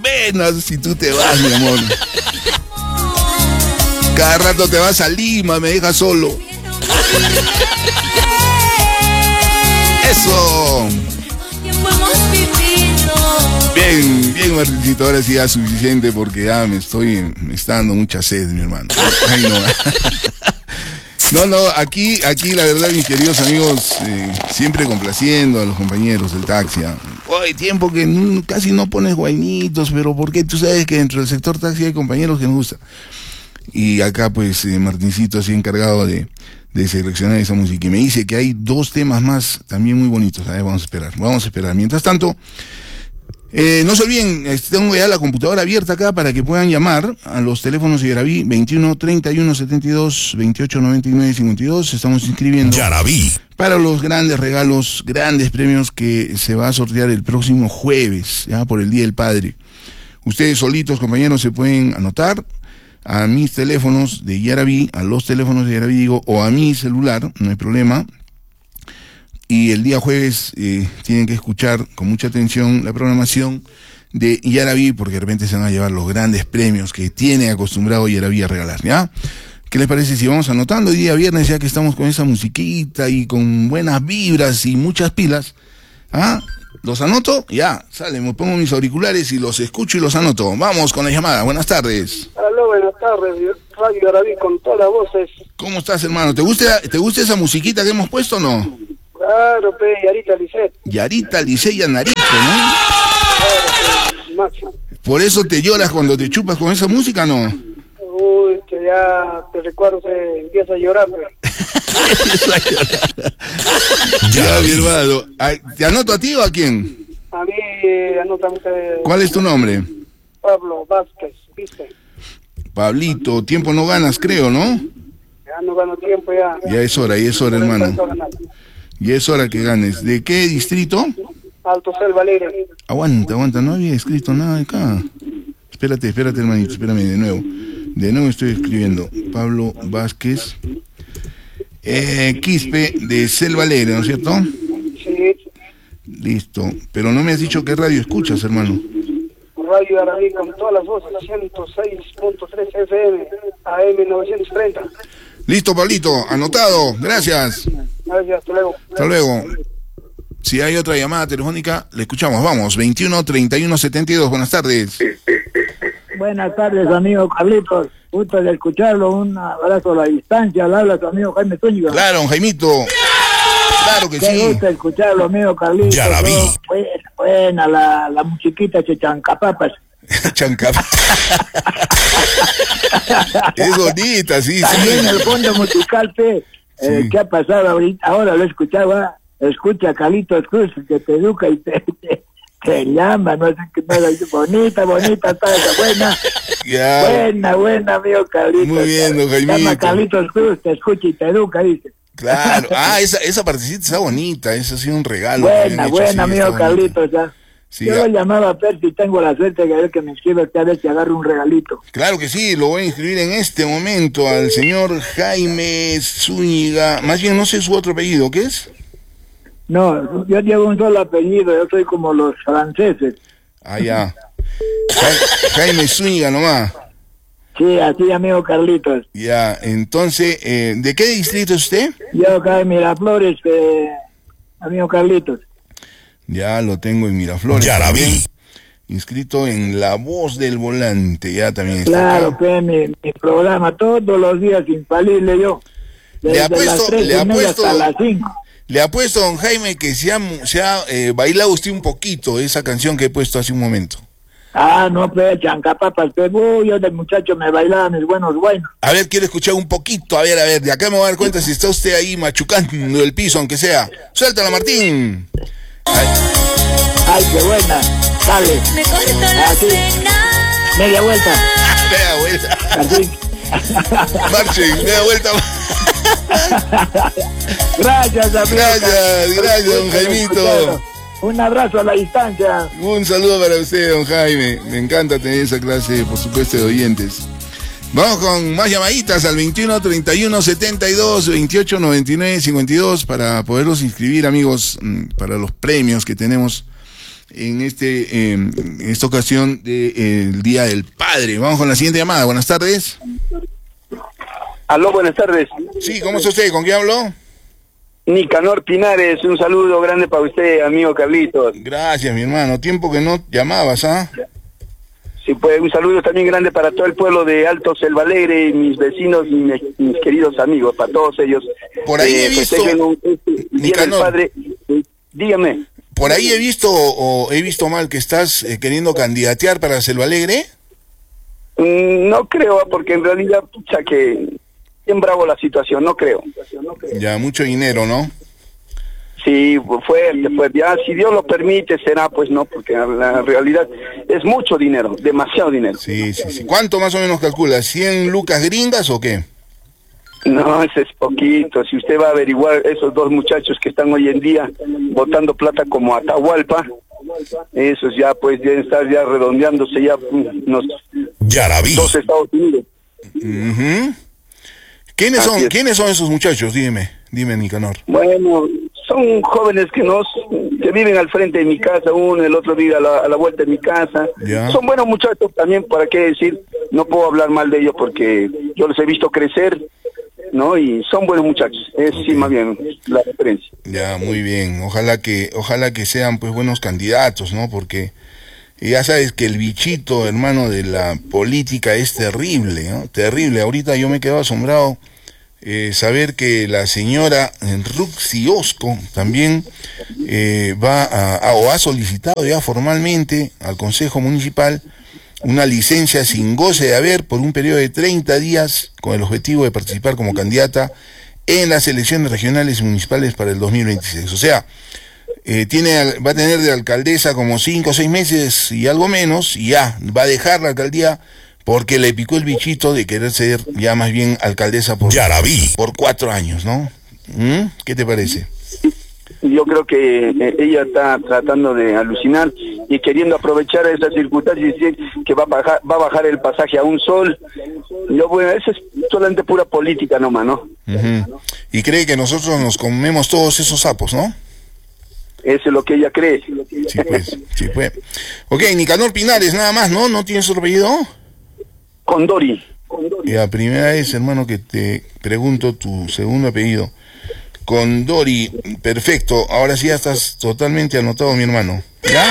apenas si tú te vas, mi amor. Cada rato te vas a Lima, me dejas solo. Eso. Bien, bien, Martincito, ahora sí ya es suficiente porque ya me está dando mucha sed, mi hermano. Ay, no, aquí la verdad, mis queridos amigos, siempre complaciendo a los compañeros del taxi. Hoy tiempo que casi no pones guainitos, pero porque tú sabes que dentro del sector taxi hay compañeros que nos gusta. Y acá pues Martincito así encargado de seleccionar esa música. Y me dice que hay 2 temas más también muy bonitos. A ver, vamos a esperar. Mientras tanto, no se olviden, tengo ya la computadora abierta acá para que puedan llamar a los teléfonos de Yaraví, 21 31 72 28 99 52. Estamos inscribiendo Yaraví para los grandes regalos, grandes premios que se va a sortear el próximo jueves, ya por el Día del Padre. Ustedes solitos, compañeros, se pueden anotar a mis teléfonos de Yaraví, a los teléfonos de Yaraví, digo, o a mi celular, no hay problema. Y el día jueves tienen que escuchar con mucha atención la programación de Yaraví, porque de repente se van a llevar los grandes premios que tiene acostumbrado Yaraví a regalar, ¿ya? ¿Qué les parece si vamos anotando el día viernes, ya que estamos con esa musiquita y con buenas vibras y muchas pilas? ¿Ah? ¿Los anoto? Ya, sale, me pongo mis auriculares y los escucho y los anoto. Vamos con la llamada. Buenas tardes. Aló, buenas tardes, Radio Yaraví con todas las voces. ¿Cómo estás, hermano? ¿Te gusta esa musiquita que hemos puesto o no? Claro, Yarita Lisset. Yarita Lisset y Anarito, ¿no? Claro, máximo. ¿Por eso te lloras cuando te chupas con esa música, no? Uy, que ya te recuerdo que empieza a llorar, Ya, mi hermano. ¿Te anoto a ti o a quién? A mí, anótame. ¿Cuál es tu nombre? Pablo Vázquez, ¿viste? Pablito, tiempo no ganas, creo, ¿no? Ya no gano tiempo, ya. Ya es hora, hermano. Ya es hora que ganes. ¿De qué distrito? Alto Selva Alegre. Aguanta, no había escrito nada acá. Espérate, hermanito, espérame, de nuevo. De nuevo estoy escribiendo. Pablo Vázquez, Quispe de Selva Alegre, ¿no es cierto? Sí. Listo. Pero no me has dicho qué radio escuchas, hermano. Radio Yaraví con todas las voces, 106.3 FM, AM 930. Listo, Pablito, anotado. Gracias. Gracias, hasta luego. Hasta luego. Si hay otra llamada telefónica, le escuchamos. Vamos, 21 31 72. Buenas tardes. Buenas tardes, amigo Carlitos. Gusto de escucharlo. Un abrazo a la distancia. Le habla tu amigo Jaime Zúñiga. Claro, Jaimito. Claro que sí. Me gusta escucharlo, amigo Carlitos. Ya la vi. Buena la musiquita de Chancapapas. Chancapapas. Es bonita, sí. También el fondo musical, ¿qué ha pasado ahorita? Ahora lo escuchaba. Escucha a Carlitos Cruz, que te educa y te llama, no sé qué nada, bonita, está esa buena, amigo Carlitos. Muy bien, don Jaimito. Llama a Carlitos Cruz, te escucha y te educa, dice. Claro, esa partecita está bonita, esa ha sido un regalo. Buena, amigo Carlitos, ya. Sí, yo lo llamaba a ver si tengo la suerte de ver que me inscribe, a ver si agarro un regalito. Claro que sí, lo voy a inscribir en este momento al señor Jaime Zúñiga, más bien no sé su otro apellido, ¿qué es? No, yo llevo un solo apellido, yo soy como los franceses. Ah, ya. Jaime Zúñiga nomás. Sí, así, amigo Carlitos. Ya, entonces, ¿de qué distrito es usted? Yo acá en Miraflores, amigo Carlitos. Ya lo tengo en Miraflores. Ya la vi. Inscrito en La Voz del Volante, ya también está. Claro, que mi programa todos los días infalible yo. Le ha puesto hasta las 5. Le apuesto, don Jaime, que se ha bailado usted un poquito esa canción que he puesto hace un momento. Ah, no, pues, Chancapapas, yo de muchacho me bailaba mis buenos. A ver, quiero escuchar un poquito, a ver, de acá me voy a dar cuenta si está usted ahí machucando el piso, aunque sea. Suéltala, Martín. Ay, qué buena, dale. Me corto la cena. Media vuelta. Media vuelta. Así. Marchen, media vuelta. Gracias, amigo. Gracias, don Jaimito. Un abrazo a la distancia. Un saludo para usted, don Jaime. Me encanta tener esa clase, por supuesto, de oyentes. Vamos con más llamaditas al 21 31 72 28 99 52 para poderlos inscribir, amigos, para los premios que tenemos en esta ocasión del Día del Padre. Vamos con la siguiente llamada. Buenas tardes. Aló, buenas tardes. Sí, ¿cómo está usted? ¿Con quién habló? Nicanor Pinares, un saludo grande para usted, amigo Carlitos. Gracias, mi hermano. Tiempo que no llamabas, ¿ah? Sí, pues un saludo también grande para todo el pueblo de Alto Selva Alegre, y mis vecinos y mis queridos amigos, para todos ellos. Por ahí he visto, Día del Padre. Dígame. Por ahí he visto mal que estás queriendo candidatear para Selva Alegre. No creo, porque en realidad, pucha, que bien bravo la situación, no creo. Ya, mucho dinero, ¿no? Sí, fuerte, pues ya, si Dios lo permite, será, pues no, porque la realidad es mucho dinero, demasiado dinero. Sí. ¿Cuánto más o menos calculas? ¿100 lucas gringas o qué? No, ese es poquito. Si usted va a averiguar esos dos muchachos que están hoy en día botando plata como Atahualpa, esos ya pues deben estar ya redondeándose ya unos dos Estados Unidos. ¿Quiénes son esos muchachos? Dime, Nicanor. Bueno, son jóvenes que viven al frente de mi casa, uno, el otro vive a la vuelta de mi casa. Ya. Son buenos muchachos también, ¿para qué decir? No puedo hablar mal de ellos porque yo los he visto crecer, ¿no? Y son buenos muchachos, es sí más bien la referencia. Ya, muy bien. Ojalá que sean pues buenos candidatos, ¿no? Porque ya sabes que el bichito, hermano, de la política es terrible, ¿no? Terrible. Ahorita yo me he quedado asombrado saber que la señora Ruxi Osco también ha solicitado ya formalmente al Consejo Municipal una licencia sin goce de haber por un periodo de 30 días con el objetivo de participar como candidata en las elecciones regionales y municipales para el 2026. O sea, va a tener de alcaldesa como 5 o 6 meses y algo menos, y ya va a dejar la alcaldía porque le picó el bichito de querer ser ya más bien alcaldesa por 4 años, ¿no? ¿Qué te parece? Yo creo que ella está tratando de alucinar y queriendo aprovechar esa circunstancia y decir que va a bajar el pasaje a un sol. Bueno, eso es solamente pura política nomás, ¿no? Y cree que nosotros nos comemos todos esos sapos, ¿no? Eso es lo que ella cree. Sí, pues. Ok, Nicanor Pinares, nada más, ¿no? ¿No tienes otro apellido? Condori. La primera vez, hermano, que te pregunto tu segundo apellido. Condori, perfecto. Ahora sí ya estás totalmente anotado, mi hermano. ¿Ya?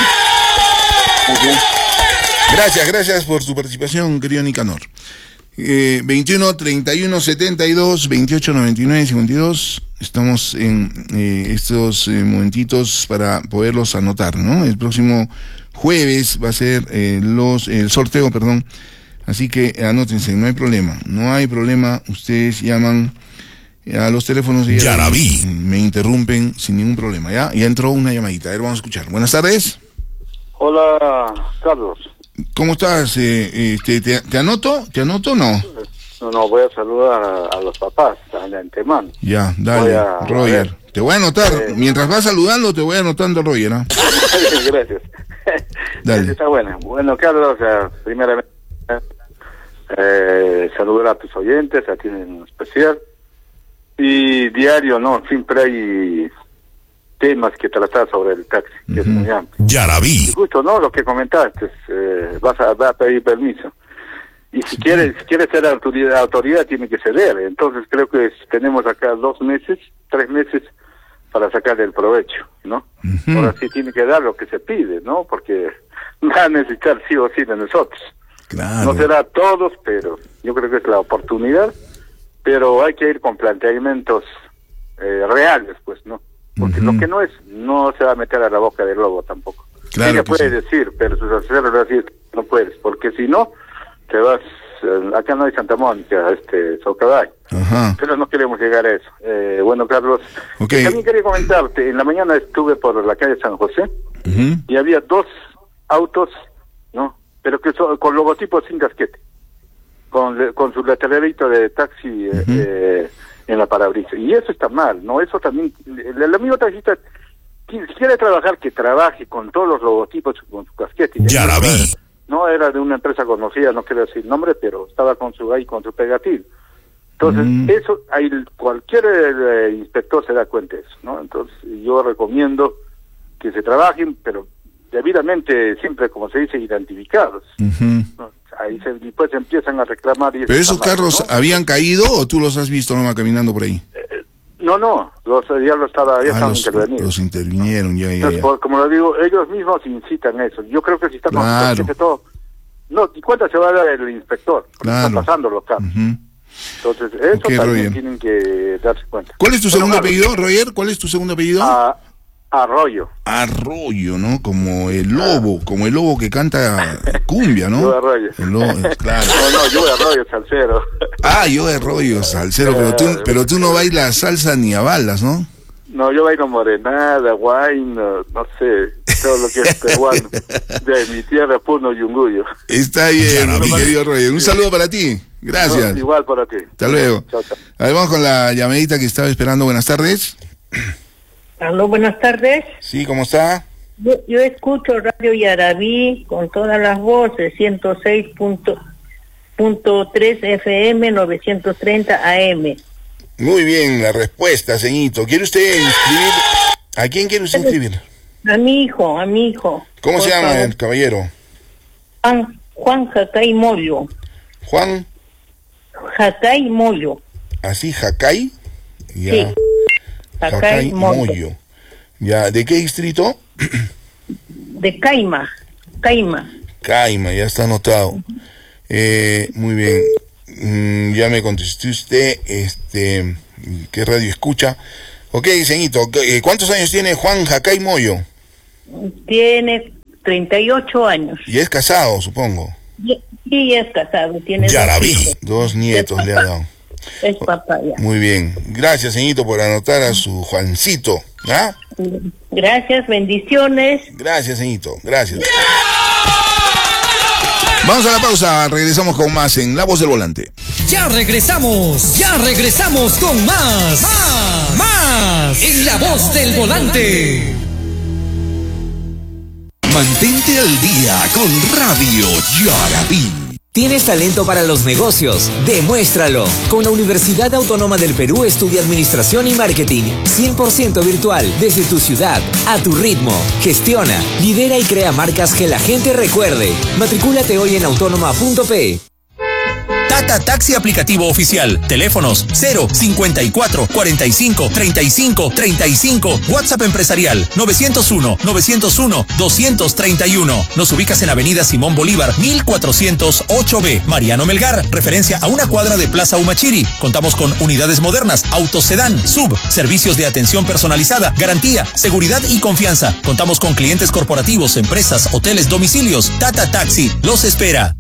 Gracias por tu participación, querido Nicanor. 21 31 72 28 99 52. Estamos en estos momentitos para poderlos anotar, ¿no? El próximo jueves va a ser el sorteo, perdón. Así que anótense, no hay problema. Ustedes llaman a los teléfonos y me interrumpen sin ningún problema. Ya entró una llamadita. A ver, vamos a escuchar. Buenas tardes. Hola, Carlos. ¿Cómo estás? ¿Te anoto? ¿Te anoto o no? No, voy a saludar a los papás, de antemano. Ya, dale, Roger. Te voy a anotar. Mientras vas saludando, te voy anotando, Roger, ¿ah? Gracias. Dale. Está buena. Bueno, Carlos, primeramente, saludar a tus oyentes, a ti en especial. Y diario, ¿no? Siempre hay temas que tratar sobre el taxi, que es muy amplio. Ya la vi. Y justo, ¿no? Lo que comentaste, vas a pedir permiso. Y si quieres ser autoridad tiene que ceder. Entonces creo que tenemos acá 2 meses, 3 meses para sacar el provecho, ¿no? Ahora sí tiene que dar lo que se pide, ¿no? Porque va a necesitar sí o sí de nosotros. Claro. No será a todos, pero yo creo que es la oportunidad. Pero hay que ir con planteamientos reales, pues, ¿no? Porque lo que no es, no se va a meter a la boca del lobo tampoco. Claro. Ella puede decir, pero sus asesores van a decir, no puedes, porque si no, te vas, acá no hay Santa Mónica, Socabay. Pero no queremos llegar a eso. Bueno, Carlos, también quería comentarte, en la mañana estuve por la calle San José, y había 2 autos, ¿no? Pero que son con logotipos sin casquete, con su letrerito de taxi en la parabrisas. Y eso está mal, ¿no? Eso también, el amigo taxista, si quiere trabajar, que trabaje con todos los logotipos, con su casquete. Ya la vi. No era de una empresa conocida, no quiero decir nombre, pero estaba con su pegatil. Entonces, eso, ahí cualquier inspector se da cuenta de eso, ¿no? Entonces, yo recomiendo que se trabajen, pero debidamente, siempre como se dice, identificados. ¿No? Ahí después empiezan a reclamar. ¿Pero esos carros habían caído o tú los has visto nomás caminando por ahí? Ya estaban intervenidos. Los intervinieron, ya. Entonces, como lo digo, ellos mismos incitan eso. Yo creo que si está consciente todo, no, ¿y cuánto se va a dar el inspector? Porque está pasando los carros. Entonces, eso también Roger. Tienen que darse cuenta. ¿Cuál es tu segundo apellido, Roger? ¿Cuál es tu segundo apellido? Arroyo. Arroyo, ¿no? Como el lobo que canta cumbia, ¿no? Yo Arroyo. Claro. No, yo Arroyo, salsero. Yo Arroyo, salsero, pero tú no bailas salsa ni a balas, ¿no? No, yo bailo morenada, guay, no sé, todo lo que es peruano. De mi tierra, Puno, Yunguyo. Está bien, mi querido Roger. Un saludo para ti. Gracias. No, igual para ti. Hasta luego. Chao, chao. A ver, vamos con la llamadita que estaba esperando. Buenas tardes. Aló, buenas tardes. Sí, ¿cómo está? Yo escucho Radio Yarabí con todas las voces, 106.3 FM, 930 AM. Muy bien, la respuesta, señorito. ¿Quiere usted inscribir? ¿A quién quiere usted inscribir? A mi hijo. ¿Cómo se llama el caballero? Juan Jacay Mollo. Juan Jacay Mollo. ¿Así, Jacay? Ya. Sí. Jacay Mollo. Ya, ¿de qué distrito? De Caima, ya está anotado. Muy bien. Ya me contestó usted, ¿qué radio escucha? Ok, señorito, ¿cuántos años tiene Juan Jacay Mollo? Tiene 38 años. Y es casado, supongo. Sí, es casado. Tiene Yarabí. 2 nietos le ha dado. Es papá ya. Muy bien. Gracias, señorito, por anotar a su Juancito. ¿Ah? Gracias, bendiciones. Gracias, señorito. Gracias. Vamos a la pausa. Regresamos con más en La Voz del Volante. Ya regresamos con más en La Voz del Volante. Mantente al día con Radio Yarabí. ¿Tienes talento para los negocios? Demuéstralo. Con la Universidad Autónoma del Perú estudia Administración y Marketing 100% virtual desde tu ciudad, a tu ritmo. Gestiona, lidera y crea marcas que la gente recuerde. Matricúlate hoy en autónoma.pe. Tata Taxi aplicativo oficial. Teléfonos 054 45 35 35. WhatsApp empresarial 901 231. Nos ubicas en Avenida Simón Bolívar 1408B. Mariano Melgar, referencia a una cuadra de Plaza Humachiri. Contamos con unidades modernas, autos sedán, sub, servicios de atención personalizada, garantía, seguridad y confianza. Contamos con clientes corporativos, empresas, hoteles, domicilios. Tata Taxi los espera.